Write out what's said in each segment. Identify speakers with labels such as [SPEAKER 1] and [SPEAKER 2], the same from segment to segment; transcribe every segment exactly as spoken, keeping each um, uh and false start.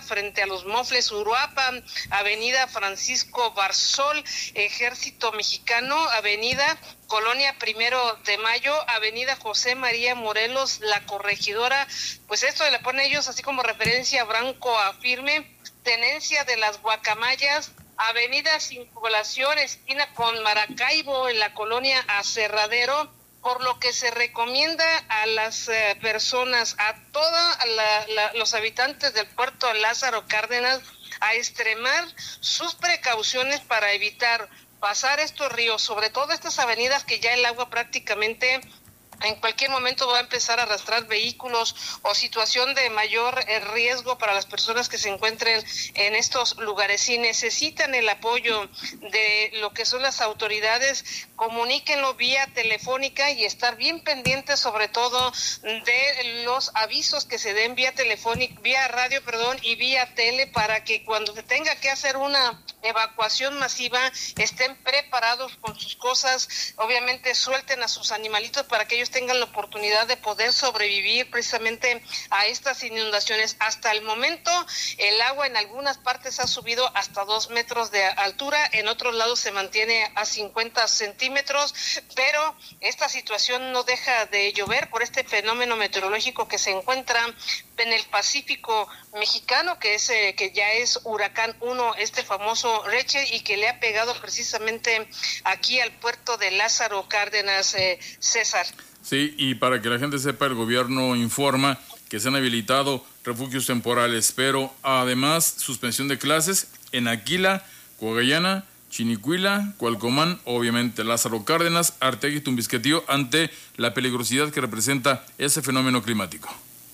[SPEAKER 1] frente a los Mofles Uruapan, avenida Francisco Barzol, Ejército Mexicano, avenida Colonia Primero de Mayo, avenida José María Morelos, La Corregidora, pues esto le ponen ellos así como referencia Branco a Firme, Tenencia de las Guacamayas, avenida Circulación, esquina con Maracaibo, en la colonia Aserradero, por lo que se recomienda a las eh, personas, a todos los habitantes del puerto de Lázaro Cárdenas, a extremar sus precauciones para evitar pasar estos ríos, sobre todo estas avenidas que ya el agua prácticamente en cualquier momento va a empezar a arrastrar vehículos o situación de mayor eh, riesgo para las personas que se encuentren en estos lugares. Si necesitan el apoyo de lo que son las autoridades, comuníquenlo vía telefónica y estar bien pendientes sobre todo de los avisos que se den vía telefónica, vía radio, perdón, y vía tele, para que cuando se tenga que hacer una evacuación masiva estén preparados con sus cosas, obviamente suelten a sus animalitos para que ellos tengan la oportunidad de poder sobrevivir precisamente a estas inundaciones. Hasta el momento el agua en algunas partes ha subido hasta dos metros de altura, en otros lados se mantiene a cincuenta centímetros, pero esta situación no deja de llover por este fenómeno meteorológico que se encuentra en el Pacífico mexicano, que es eh, que ya es huracán uno, este famoso Reche, y que le ha pegado precisamente aquí al puerto de Lázaro Cárdenas, eh, César.
[SPEAKER 2] Sí, y para que la gente sepa, el gobierno informa que se han habilitado refugios temporales, pero además suspensión de clases en Aquila, Coagallana, Chinicuila, Cualcomán, obviamente Lázaro Cárdenas, Arteaga y Tumbisquetío, ante la peligrosidad que representa ese fenómeno climático.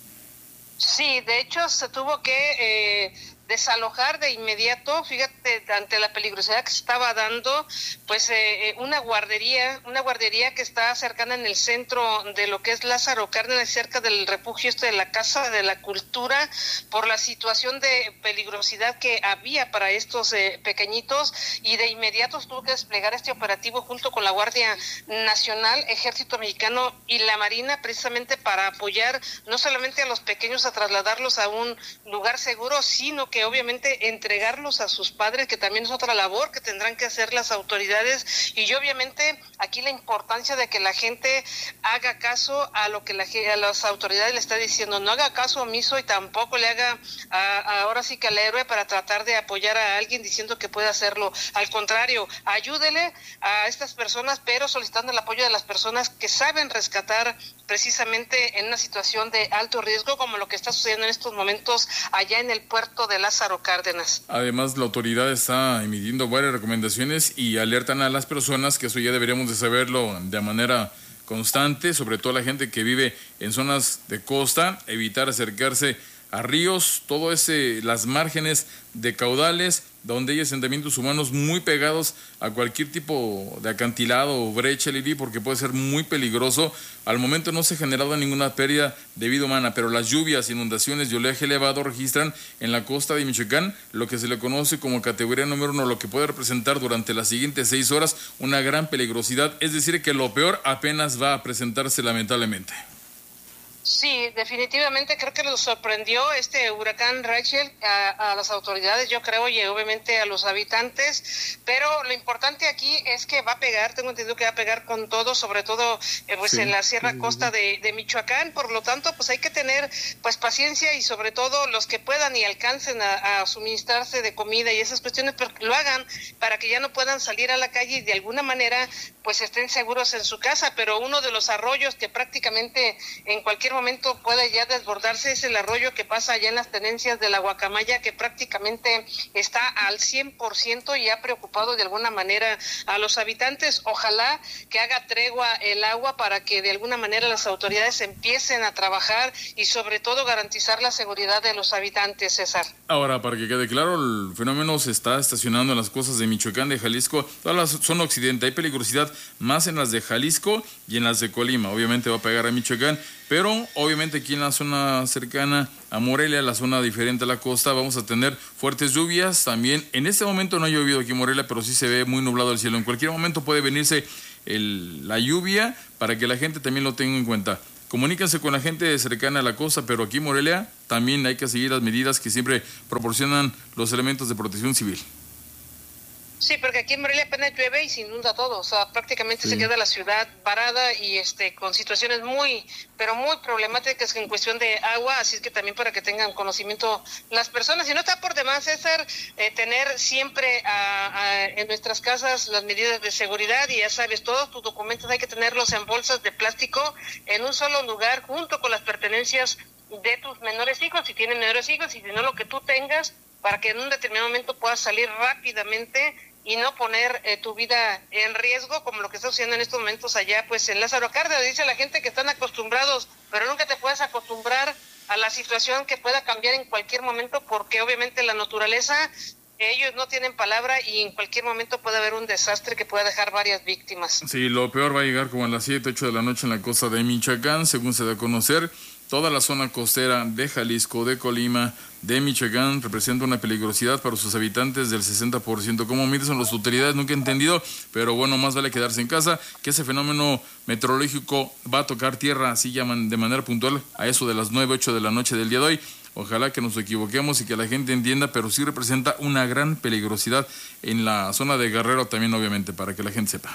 [SPEAKER 1] Sí, de hecho se tuvo que eh, desalojar de inmediato, fíjate, ante la peligrosidad que se estaba dando, pues eh, una guardería, una guardería que está cercana en el centro de lo que es Lázaro Cárdenas, cerca del refugio este de la Casa de la Cultura, por la situación de peligrosidad que había para estos eh, pequeñitos, y de inmediato tuvo que desplegar este operativo junto con la Guardia Nacional, Ejército Mexicano y la Marina, precisamente para apoyar no solamente a los pequeños a trasladarlos a un lugar seguro, sino que obviamente entregarlos a sus padres, que también es otra labor que tendrán que hacer las autoridades. Y obviamente aquí la importancia de que la gente haga caso a lo que la, a las autoridades le está diciendo, no haga caso omiso y tampoco le haga a, a, ahora sí que al héroe para tratar de apoyar a alguien diciendo que puede hacerlo. Al contrario, ayúdele a estas personas, pero solicitando el apoyo de las personas que saben rescatar precisamente en una situación de alto riesgo, como lo que está sucediendo en estos momentos allá en el puerto de Lázaro Cárdenas.
[SPEAKER 2] Además, la autoridad está emitiendo varias recomendaciones y alertan a las personas, que eso ya deberíamos de saberlo de manera constante, sobre todo la gente que vive en zonas de costa, evitar acercarse a ríos, todo ese, las márgenes de caudales, donde hay asentamientos humanos muy pegados a cualquier tipo de acantilado o brecha, Lili, porque puede ser muy peligroso. Al momento no se ha generado ninguna pérdida de vida humana, pero las lluvias, inundaciones y oleaje elevado registran en la costa de Michoacán lo que se le conoce como categoría número uno, lo que puede representar durante las siguientes seis horas una gran peligrosidad, es decir, que lo peor apenas va a presentarse lamentablemente.
[SPEAKER 1] Sí, definitivamente creo que nos sorprendió este huracán Rachel a, a las autoridades, yo creo, y obviamente a los habitantes, pero lo importante aquí es que va a pegar, tengo entendido que va a pegar con todo, sobre todo eh, pues sí, en la Sierra sí, Costa de, de Michoacán, por lo tanto pues hay que tener pues paciencia, y sobre todo los que puedan y alcancen a, a suministrarse de comida y esas cuestiones, pero que lo hagan para que ya no puedan salir a la calle y de alguna manera pues estén seguros en su casa. Pero uno de los arroyos que prácticamente en cualquier momento puede ya desbordarse es el arroyo que pasa allá en las tenencias de la Guacamaya, que prácticamente está al cien por ciento y ha preocupado de alguna manera a los habitantes. Ojalá que haga tregua el agua para que de alguna manera las autoridades empiecen a trabajar y sobre todo garantizar la seguridad de los habitantes, César.
[SPEAKER 2] Ahora, para que quede claro, el fenómeno se está estacionando en las costas de Michoacán, de Jalisco, toda la zona occidente. Hay peligrosidad más en las de Jalisco y en las de Colima. Obviamente va a pegar a Michoacán, pero obviamente aquí en la zona cercana a Morelia, la zona diferente a la costa, vamos a tener fuertes lluvias también. En este momento no ha llovido aquí en Morelia, pero sí se ve muy nublado el cielo. En cualquier momento puede venirse el, la lluvia, para que la gente también lo tenga en cuenta. comuníquense con la gente cercana a la costa, pero aquí en Morelia también hay que seguir las medidas que siempre proporcionan los elementos de protección civil.
[SPEAKER 1] Sí, porque aquí en Morelia apenas llueve y se inunda todo, o sea, prácticamente sí. se queda la ciudad varada y este con situaciones muy, pero muy problemáticas en cuestión de agua, así es que también para que tengan conocimiento las personas. Y no está por demás, César, eh, tener siempre a, a, en nuestras casas las medidas de seguridad y ya sabes, todos tus documentos hay que tenerlos en bolsas de plástico en un solo lugar junto con las pertenencias de tus menores hijos, si tienen menores hijos, y si no lo que tú tengas, para que en un determinado momento puedas salir rápidamente y no poner eh, tu vida en riesgo, como lo que está sucediendo en estos momentos allá, pues en Lázaro Cárdenas. Dice la gente que están acostumbrados, pero nunca te puedes acostumbrar a la situación que pueda cambiar en cualquier momento, porque obviamente la naturaleza, ellos no tienen palabra y en cualquier momento puede haber un desastre que pueda dejar varias víctimas.
[SPEAKER 2] Sí, lo peor va a llegar como a las siete, ocho de la noche en la costa de Michoacán, según se da a conocer. Toda la zona costera de Jalisco, de Colima, de Michoacán representa una peligrosidad para sus habitantes del sesenta por ciento. ¿Cómo miden las autoridades? Nunca he entendido, pero bueno, más vale quedarse en casa, que ese fenómeno meteorológico va a tocar tierra, así llaman de manera puntual, a eso de las nueve, ocho de la noche del día de hoy. Ojalá que nos equivoquemos y que la gente entienda, pero sí representa una gran peligrosidad en la zona de Guerrero también, obviamente, para que la gente sepa.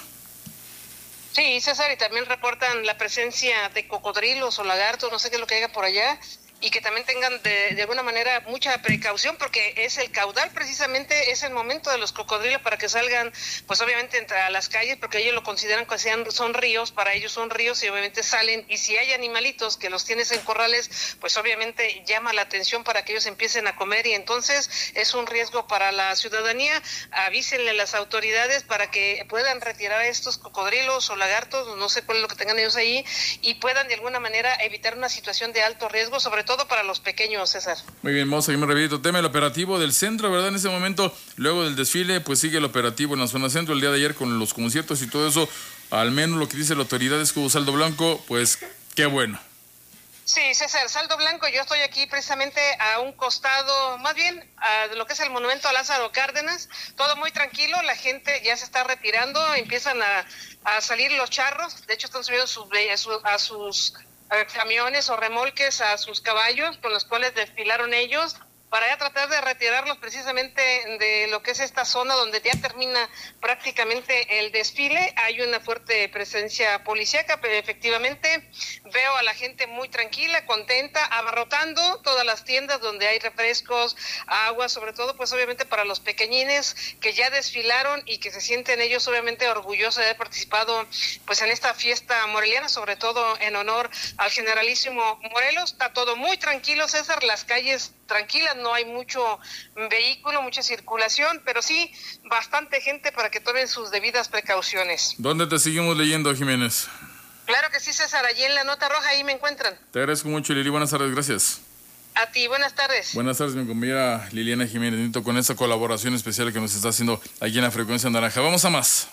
[SPEAKER 1] Sí, César, y también reportan la presencia de cocodrilos o lagartos, no sé qué es lo que haya por allá, y que también tengan de, de alguna manera mucha precaución, porque es el caudal precisamente, es el momento de los cocodrilos para que salgan, pues obviamente entre a las calles, porque ellos lo consideran que sean, son ríos, para ellos son ríos y obviamente salen, y si hay animalitos que los tienes en corrales, pues obviamente llama la atención para que ellos empiecen a comer, y entonces es un riesgo para la ciudadanía. Avísenle a las autoridades para que puedan retirar a estos cocodrilos o lagartos, no sé cuál es lo que tengan ellos ahí, y puedan de alguna manera evitar una situación de alto riesgo, sobre todo para los pequeños, César.
[SPEAKER 2] Muy bien, vamos a seguir rapidito. Tema el operativo del centro, ¿verdad? En ese momento, luego del desfile, pues sigue el operativo en la zona centro. El día de ayer con los conciertos y todo eso, al menos lo que dice la autoridad es que hubo saldo blanco, pues qué bueno.
[SPEAKER 1] Sí, César, saldo blanco. Yo estoy aquí precisamente a un costado, más bien a lo que es el monumento a Lázaro Cárdenas. Todo muy tranquilo, la gente ya se está retirando, empiezan a, a salir los charros. De hecho, están subiendo sus, a sus a camiones o remolques a sus caballos con los cuales desfilaron ellos, para ya tratar de retirarlos precisamente de lo que es esta zona donde ya termina prácticamente el desfile. Hay una fuerte presencia policíaca, pero efectivamente veo a la gente muy tranquila, contenta, abarrotando todas las tiendas donde hay refrescos, agua, sobre todo pues obviamente para los pequeñines que ya desfilaron y que se sienten ellos obviamente orgullosos de haber participado pues en esta fiesta moreliana, sobre todo en honor al generalísimo Morelos. Está todo muy tranquilo, César, las calles tranquilas, no hay mucho vehículo, mucha circulación, pero sí bastante gente para que tomen sus debidas precauciones.
[SPEAKER 2] ¿Dónde te seguimos leyendo, Jiménez?
[SPEAKER 1] Claro que sí, César, allí en la nota roja, ahí me encuentran.
[SPEAKER 2] Te agradezco mucho, Lili, buenas tardes, gracias.
[SPEAKER 1] A ti, buenas tardes.
[SPEAKER 2] Buenas tardes, mi compañera Liliana Jiménez, con esta colaboración especial que nos está haciendo aquí en la Frecuencia Naranja. Vamos a más.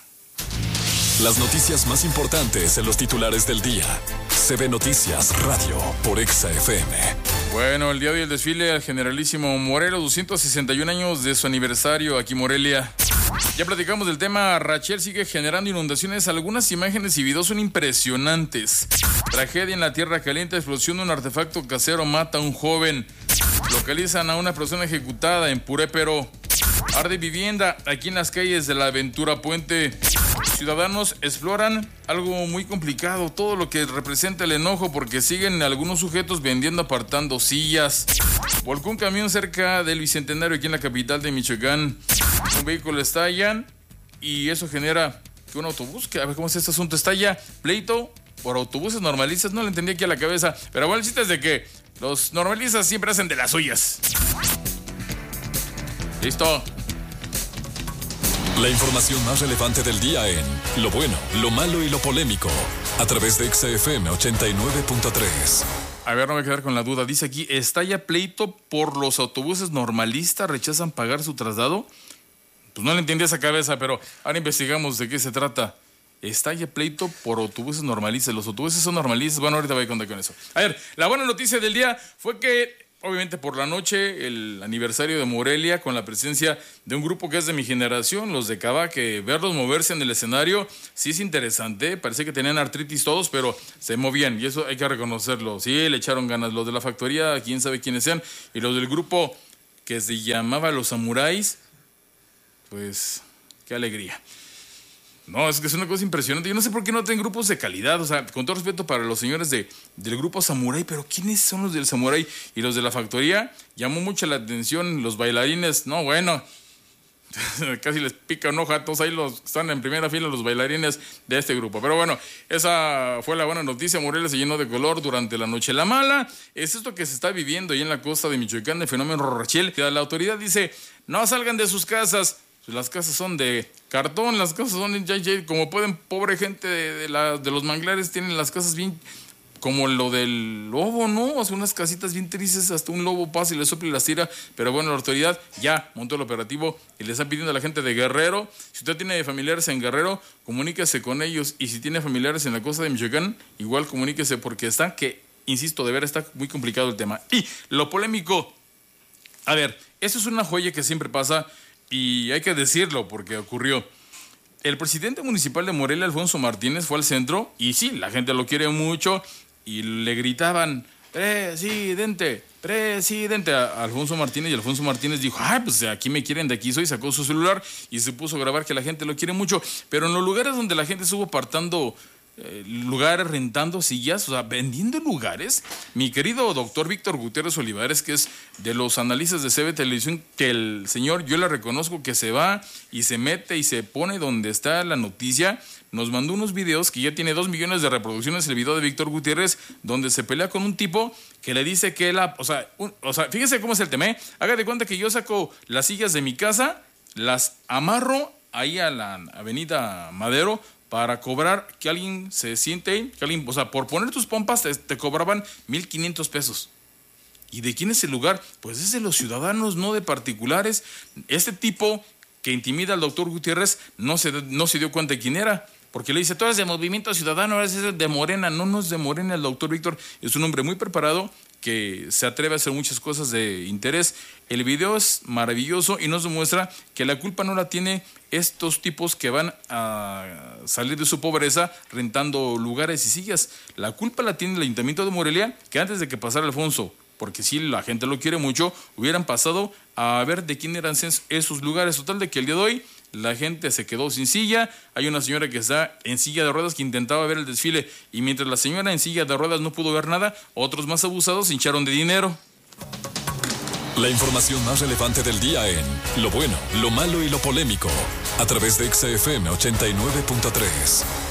[SPEAKER 3] Las noticias más importantes en los titulares del día. C B Noticias Radio por Exa F M.
[SPEAKER 2] Bueno, el día de hoy el desfile al generalísimo Morelos, doscientos sesenta y un años de su aniversario aquí en Morelia. Ya platicamos del tema. Rachel sigue generando inundaciones. Algunas imágenes y videos son impresionantes. Tragedia en la Tierra Caliente. Explosión de un artefacto casero mata a un joven. Localizan a una persona ejecutada en Purépero. Arde vivienda aquí en las calles de la Aventura Puente. Ciudadanos exploran algo muy complicado, todo lo que representa el enojo, porque siguen algunos sujetos vendiendo, apartando sillas. Volcó un camión cerca del Bicentenario aquí en la capital de Michoacán. Un vehículo estalla y eso genera que un autobús, que a ver cómo es este asunto, estalla pleito por autobuses normalistas. No le entendí aquí a la cabeza, pero bueno, el chiste es de que los normalistas siempre hacen de las suyas. Listo.
[SPEAKER 3] La información más relevante del día en Lo Bueno, Lo Malo y Lo Polémico, a través de Exa F M ochenta y nueve punto tres.
[SPEAKER 2] A ver, no me voy a quedar con la duda. Dice aquí, estalla pleito por los autobuses normalistas, rechazan pagar su traslado. Pues no le entendí esa cabeza, pero ahora investigamos de qué se trata. Estalla pleito por autobuses normalistas. Los autobuses son normalistas. Bueno, ahorita voy a contar con eso. A ver, la buena noticia del día fue que obviamente por la noche, el aniversario de Morelia con la presencia de un grupo que es de mi generación, los de Cava, que verlos moverse en el escenario sí es interesante. Parece que tenían artritis todos, pero se movían y eso hay que reconocerlo. Sí, le echaron ganas. Los de la factoría, quién sabe quiénes sean, y los del grupo que se llamaba Los Samuráis, pues qué alegría. No, es que es una cosa impresionante. Yo no sé por qué no tienen grupos de calidad. O sea, con todo respeto para los señores de, del grupo Samurai, pero ¿quiénes son los del Samurai? Y los de la factoría, llamó mucho la atención los bailarines. No, bueno, casi les pica un ojo a todos ahí los están en primera fila los bailarines de este grupo. Pero bueno, esa fue la buena noticia. Morelia se llenó de color durante la noche. La mala es esto que se está viviendo ahí en la costa de Michoacán, el fenómeno Rachel. La autoridad dice, no salgan de sus casas. Las casas son de cartón, las casas son de J J, como pueden, pobre gente de, de, la, de los manglares, tienen las casas bien, como lo del lobo, ¿no? O sea, unas casitas bien tristes, hasta un lobo pasa y le sopla y las tira, pero bueno, la autoridad ya montó el operativo y le está pidiendo a la gente de Guerrero, si usted tiene familiares en Guerrero, comuníquese con ellos, y si tiene familiares en la costa de Michoacán, igual comuníquese, porque está que, insisto, de ver, está muy complicado el tema. Y lo polémico, a ver, eso es una joya que siempre pasa. Y hay que decirlo porque ocurrió. El presidente municipal de Morelia, Alfonso Martínez, fue al centro y sí, la gente lo quiere mucho y le gritaban, presidente, presidente, a Alfonso Martínez, y Alfonso Martínez dijo, ah, pues aquí me quieren, de aquí soy, sacó su celular y se puso a grabar que la gente lo quiere mucho, pero en los lugares donde la gente estuvo apartando Eh, lugares, rentando sillas, o sea, vendiendo lugares. Mi querido doctor Víctor Gutiérrez Olivares, que es de los analistas de C B Televisión, que el señor, yo le reconozco que se va y se mete y se pone donde está la noticia, nos mandó unos videos que ya tiene dos millones de reproducciones, el video de Víctor Gutiérrez, donde se pelea con un tipo que le dice que la, o sea, un, o sea, fíjese cómo es el tema, ¿eh? Haga de cuenta que yo saco las sillas de mi casa, las amarro ahí a la avenida Madero, para cobrar que alguien se siente, que alguien, o sea, por poner tus pompas te, te cobraban mil quinientos pesos. ¿Y de quién es el lugar? Pues es de los ciudadanos, no de particulares. Este tipo que intimida al doctor Gutiérrez no se, no se dio cuenta de quién era, porque le dice, tú eres de Movimiento Ciudadano, eres de Morena. No, no es de Morena, el doctor Víctor es un hombre muy preparado que se atreve a hacer muchas cosas de interés. El video es maravilloso y nos demuestra que la culpa no la tiene estos tipos que van a salir de su pobreza rentando lugares y sillas. La culpa la tiene el Ayuntamiento de Morelia, que antes de que pasara Alfonso, porque si la gente lo quiere mucho, hubieran pasado a ver de quién eran esos lugares. Total de que el día de hoy la gente se quedó sin silla. Hay una señora que está en silla de ruedas que intentaba ver el desfile, y mientras la señora en silla de ruedas no pudo ver nada, otros más abusados se hincharon de dinero.
[SPEAKER 3] La información más relevante del día en Lo Bueno, Lo Malo y Lo Polémico, a través de X F M ochenta y nueve punto tres.